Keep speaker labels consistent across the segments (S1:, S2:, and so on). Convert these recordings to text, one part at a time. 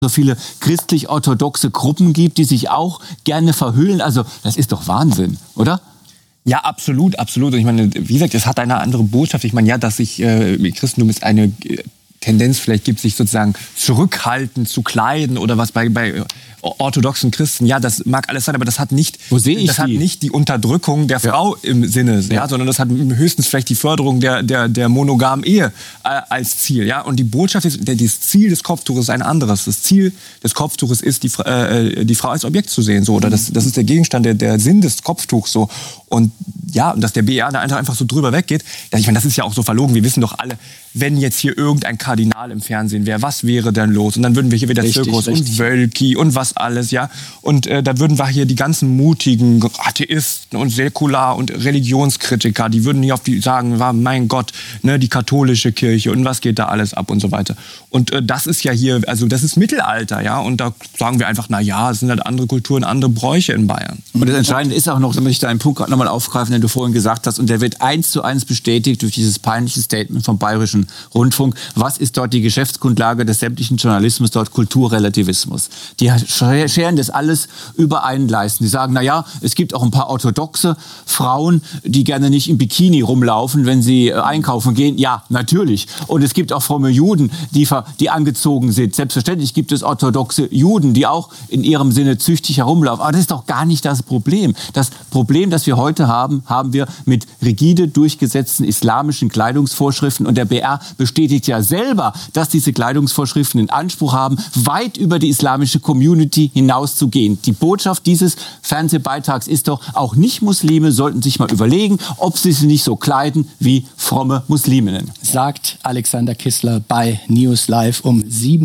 S1: so viele christlich-orthodoxe Gruppen gibt, die sich auch gerne verhüllen. Also das ist doch Wahnsinn, oder?
S2: Ja, absolut, absolut. Und ich meine, wie gesagt, es hat eine andere Botschaft. Ich meine, ja, dass sich Christentum ist eine Tendenz vielleicht gibt, sich sozusagen zurückhaltend zu kleiden oder was bei orthodoxen Christen, ja, das mag alles sein, aber das hat nicht, hat nicht die Unterdrückung der Frau im Sinne, ja, sondern das hat höchstens vielleicht die Förderung der monogamen Ehe als Ziel, ja. Und die Botschaft ist, das Ziel des Kopftuches ist ein anderes. Das Ziel des Kopftuches ist, die Frau als Objekt zu sehen, so, oder das ist der Gegenstand, der Sinn des Kopftuchs, so. Und ja, und dass der BR da einfach so drüber weggeht, ja, ich meine, das ist ja auch so verlogen. Wir wissen doch alle, wenn jetzt hier irgendein Kardinal im Fernsehen wäre, was wäre denn los? Und dann würden wir hier wieder Zirkus und Wölki und was alles, ja. Und da würden wir hier die ganzen mutigen Atheisten und Säkular- und Religionskritiker, die würden hier sagen, mein Gott, ne, die katholische Kirche und was geht da alles ab und so weiter. Und das ist ja hier, also das ist Mittelalter, ja. Und da sagen wir einfach, na ja, es sind halt andere Kulturen, andere Bräuche in Bayern.
S1: Und das Entscheidende ist auch noch, damit ich da einen Punkt gerade nochmal aufgreifen, den du vorhin gesagt hast, und der wird 1:1 bestätigt durch dieses peinliche Statement vom Bayerischen Rundfunk. Was ist dort die Geschäftsgrundlage des sämtlichen Journalismus? Dort Kulturrelativismus. Die scheren das alles über einen Leisten. Die sagen, na ja, es gibt auch ein paar orthodoxe Frauen, die gerne nicht im Bikini rumlaufen, wenn sie einkaufen gehen. Ja, natürlich. Und es gibt auch fromme Juden, die angezogen sind. Selbstverständlich gibt es orthodoxe Juden, die auch in ihrem Sinne züchtig herumlaufen. Aber das ist doch gar nicht das Problem. Das Problem, das wir heute haben wir mit rigide durchgesetzten islamischen Kleidungsvorschriften. Und der BR bestätigt ja selber, dass diese Kleidungsvorschriften den Anspruch haben, weit über die islamische Community hinauszugehen. Die Botschaft dieses Fernsehbeitrags ist doch, auch Nicht-Muslime sollten sich mal überlegen, ob sie sich nicht so kleiden wie fromme Musliminnen.
S3: Sagt Alexander Kissler bei News Live um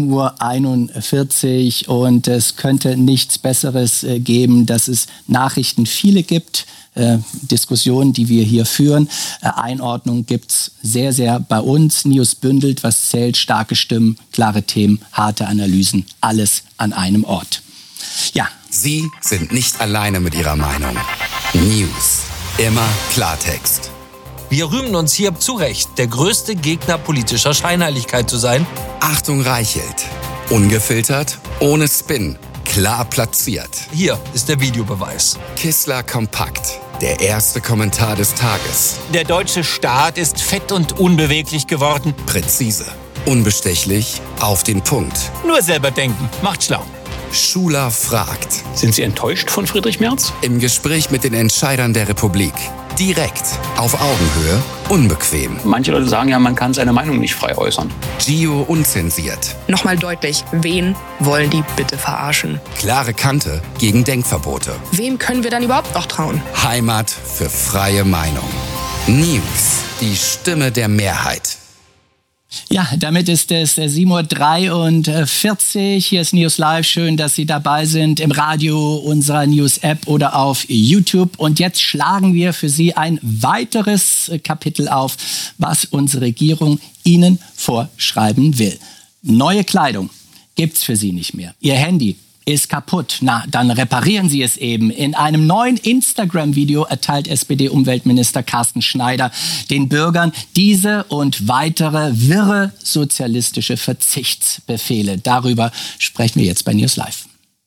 S3: 7:41 Uhr. Und es könnte nichts Besseres geben, dass es Nachrichten viele gibt, Diskussionen, die wir hier führen. Einordnung gibt's sehr, sehr bei uns. News bündelt, was zählt, starke Stimmen, klare Themen, harte Analysen, alles an einem Ort. Ja.
S4: Sie sind nicht alleine mit Ihrer Meinung. News. Immer Klartext.
S5: Wir rühmen uns hier zu Recht, der größte Gegner politischer Scheinheiligkeit zu sein.
S4: Achtung Reichelt. Ungefiltert, ohne Spin. Klar platziert.
S5: Hier ist der Videobeweis.
S4: Kissler kompakt. Der erste Kommentar des Tages.
S6: Der deutsche Staat ist fett und unbeweglich geworden.
S4: Präzise. Unbestechlich. Auf den Punkt.
S6: Nur selber denken. Macht schlau.
S4: Schuler fragt.
S7: Sind Sie enttäuscht von Friedrich Merz?
S4: Im Gespräch mit den Entscheidern der Republik. Direkt. Auf Augenhöhe. Unbequem.
S7: Manche Leute sagen ja, man kann seine Meinung nicht frei äußern.
S4: Gio unzensiert.
S8: Nochmal deutlich, wen wollen die bitte verarschen?
S4: Klare Kante gegen Denkverbote.
S8: Wem können wir dann überhaupt noch trauen?
S4: Heimat für freie Meinung. News. Die Stimme der Mehrheit.
S3: Ja, damit ist es 7:43 Uhr. Hier ist News Live. Schön, dass Sie dabei sind im Radio, unserer News-App oder auf YouTube. Und jetzt schlagen wir für Sie ein weiteres Kapitel auf, was unsere Regierung Ihnen vorschreiben will. Neue Kleidung gibt's für Sie nicht mehr. Ihr Handy ist kaputt. Na, dann reparieren Sie es eben. In einem neuen Instagram-Video erteilt SPD-Umweltminister Carsten Schneider den Bürgern diese und weitere wirre sozialistische Verzichtsbefehle. Darüber sprechen wir jetzt bei News Live.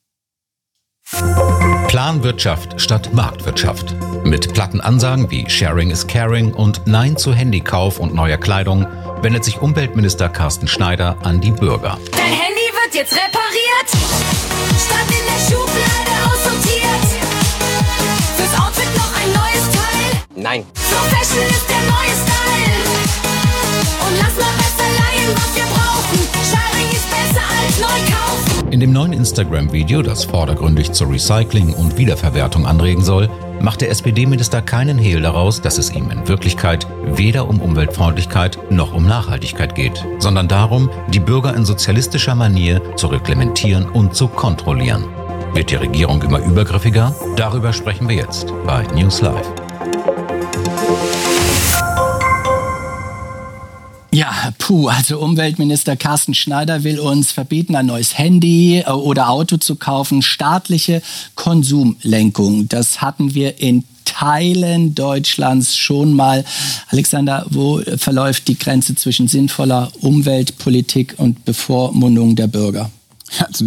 S9: Planwirtschaft statt Marktwirtschaft. Mit platten Ansagen wie Sharing is Caring und Nein zu Handykauf und neuer Kleidung wendet sich Umweltminister Carsten Schneider an die Bürger.
S10: Dein Handy wird jetzt repariert. Stand in der Schublade aussortiert. Fürs Outfit noch ein neues Teil.
S6: Nein.
S10: So Fashion ist der neue Style. Und lass mal besser leihen, was wir brauchen. Sharing ist besser als neu kaufen.
S9: In dem neuen Instagram-Video, das vordergründig zur Recycling und Wiederverwertung anregen soll, macht der SPD-Minister keinen Hehl daraus, dass es ihm in Wirklichkeit weder um Umweltfreundlichkeit noch um Nachhaltigkeit geht, sondern darum, die Bürger in sozialistischer Manier zu reglementieren und zu kontrollieren. Wird die Regierung immer übergriffiger? Darüber sprechen wir jetzt bei News Live.
S3: Ja, also Umweltminister Carsten Schneider will uns verbieten, ein neues Handy oder Auto zu kaufen. Staatliche Konsumlenkung, das hatten wir in Teilen Deutschlands schon mal. Alexander, wo verläuft die Grenze zwischen sinnvoller Umweltpolitik und Bevormundung der Bürger?
S1: Ja, zu